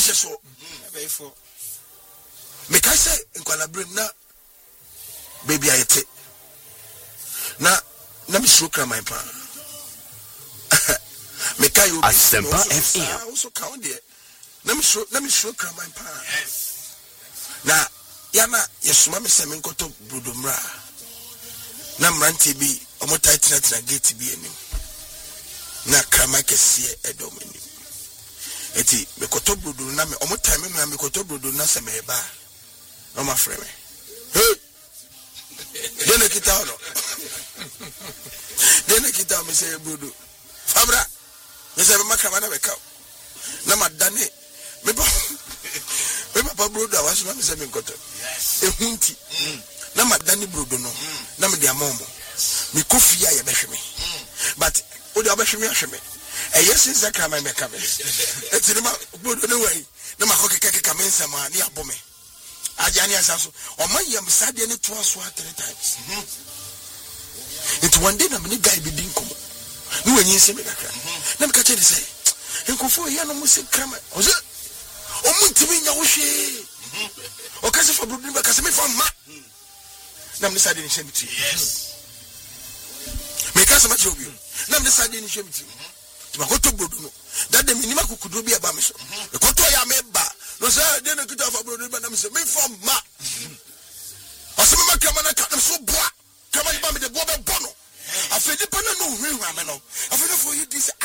she so before me ka say nkwalabrim na baby ayete na me sure kra my pa me ka you Asempa FM also count there na me sure kra my pa na yana yesuma me se me nkoto brodomra na mrante bi omo tight na gate bi enim na krama kese edom enim eti me koto brodo na me omo time me koto brodo na se me ba no ma freme hey dene kita no dene kita me se brodo fabra me se me krama na be ka na madane me papa brodo awaso na me se me koto ehunti na madani brodo no na me dia momo me kofi ya behwe me but o dia behwe me ahwe me yesin zakra my make me eti ma brodo no way na ma kokeke kamensa ma ni abome ajani asaso o man yam sade ne to aso 3 times it one day na me guy bi din komo ni wanyi se me kakra na me ka che ni say enkofo ya no musi krama o se o muntimi nya wo hwe o ka se fa brodo ba ka se me fa ma na me sade ni shemiti yes me ka se ma chobi na me sade ni shemiti ma ko to brodo no that dem ni ma kukudo bi aba me so e ko to ya me ba no say dey no kita fa brodo ba na me say me fa ma o se me ma kama na ka so boa kama ni ba me de boa be bono afedi pa na no hwe hwa me no afedi for you this